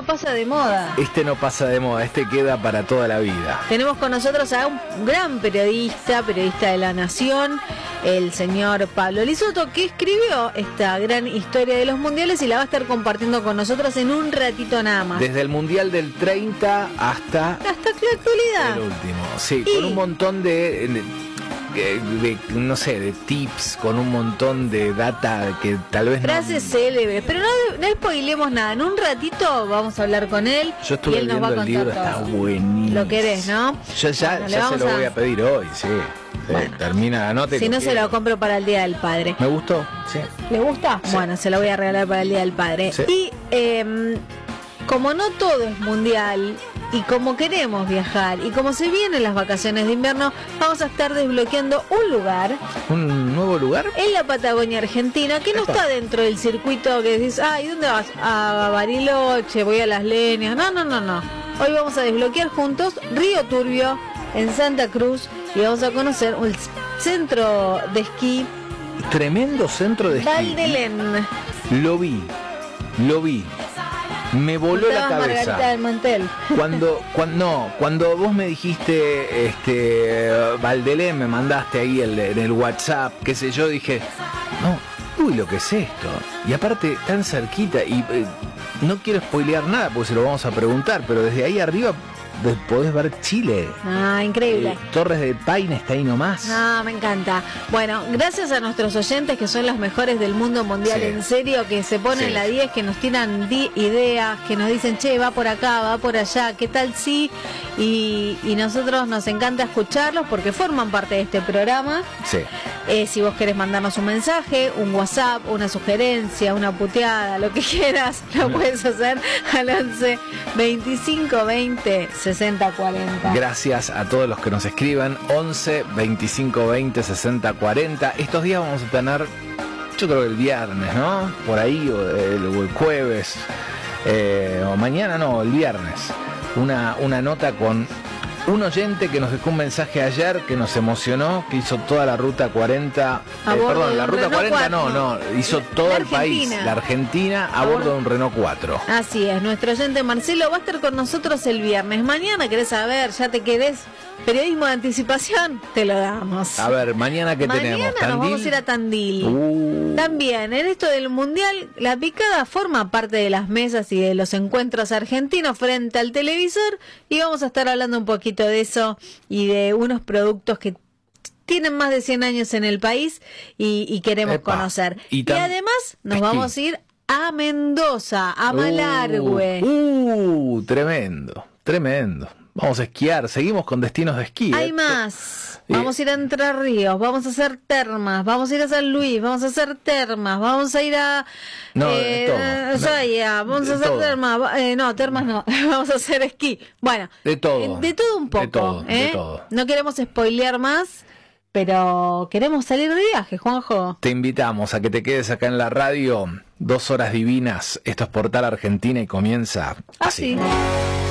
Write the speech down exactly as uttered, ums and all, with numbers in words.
no pasa de moda. Este no pasa de moda, este queda para toda la vida. Tenemos con nosotros a un gran periodista, periodista de La Nación, el señor Pablo Lizoto, que escribió esta gran historia de los mundiales y la va a estar compartiendo con nosotros en un ratito nada más. Desde el Mundial del treinta hasta... Hasta la actualidad. El último, sí, Y... con un montón de... de De, de, no sé, de tips, con un montón de data que tal vez frases no... célebres, pero no, no spoilemos nada. En un ratito vamos a hablar con él. Yo estuve y él nos va a viendo el contar libro, todo. está buenísimo. Lo querés, ¿no? Yo ya, Bueno, ya se lo a... voy a pedir hoy, sí. sí bueno, termina la nota y si lo no quiero. se lo compro para el Día del Padre. ¿Me gustó? Sí. ¿Le gusta? Sí. Bueno, se lo voy a regalar para el Día del Padre. Sí. Y eh, como no todo es mundial, y como queremos viajar, y como se vienen las vacaciones de invierno, vamos a estar desbloqueando un lugar. ¿Un nuevo lugar? En la Patagonia Argentina, que no Epa. está dentro del circuito que decís, ay, ¿dónde vas? A Bariloche, voy a Las Leñas. No, no, no, no. Hoy vamos a desbloquear juntos Río Turbio, en Santa Cruz, y vamos a conocer un centro de esquí. Tremendo centro de esquí. Valdelén. Lo vi, lo vi. Me voló la Estabas cabeza. Margarita del Mantel. Cuando, cuando, no, cuando vos me dijiste, este, Valdelén, me mandaste ahí el, en el WhatsApp, qué sé yo, dije, no, uy, lo que es esto. Y aparte, tan cerquita, y eh, no quiero spoilear nada, porque se lo vamos a preguntar, pero desde ahí arriba de- podés ver Chile. Ah, increíble. Eh, Torres del Paine está ahí nomás. Ah, me encanta. Bueno, gracias a nuestros oyentes que son los mejores del mundo mundial, Sí. en serio, que se ponen Sí. la diez, que nos tiran di- ideas, que nos dicen, che, va por acá, va por allá, ¿qué tal sí? Y, y nosotros nos encanta escucharlos porque forman parte de este programa. Sí. Eh, si vos querés mandarnos un mensaje, un WhatsApp, una sugerencia, una puteada, lo que quieras, lo puedes hacer al once veinticinco veinte sesenta cuarenta. Gracias a todos los que nos escriban. Once veinticinco veinte sesenta cuarenta. Estos días vamos a tener, yo creo que el viernes, ¿no? Por ahí, o el, o el jueves, eh, o mañana, no, el viernes. Una, una nota con un oyente que nos dejó un mensaje ayer que nos emocionó, que hizo toda la ruta cuarenta, A eh, bordo perdón, de la un ruta Renault cuarenta no, cuatro. no, hizo todo La el país, Argentina. la Argentina a, A bordo bordo- de un Renault cuatro. Así es, nuestro oyente Marcelo va a estar con nosotros el viernes. Mañana, ¿querés saber? ¿Ya te querés? Periodismo de anticipación, te lo damos. A ver, mañana que Mañana tenemos, nos vamos a ir a Tandil. Uh. También, en esto del Mundial, la picada forma parte de las mesas y de los encuentros argentinos frente al televisor, y vamos a estar hablando un poquito de eso y de unos productos que tienen más de cien años en el país y, y queremos Epa. conocer. Y Y, tam- además nos esquí. vamos a ir a Mendoza, a Malargüe. Uh, uh, tremendo, tremendo. Vamos a esquiar, seguimos con destinos de esquí. Hay ¿eh? más. Y- Vamos a ir a Entre Ríos, vamos a hacer termas, vamos a ir a San Luis, vamos a hacer termas, vamos a ir a No, eh, de todo. a No, Ushuaia, vamos de a hacer todo. termas, va- eh, no, termas no, vamos a hacer esquí. Bueno, De todo. eh, de todo un poco. De todo, de ¿eh? todo. No queremos spoilear más, pero queremos salir de viaje, Juanjo. Te invitamos a que te quedes acá en la radio. Dos horas divinas. Esto es Portal Argentina y comienza así. Así.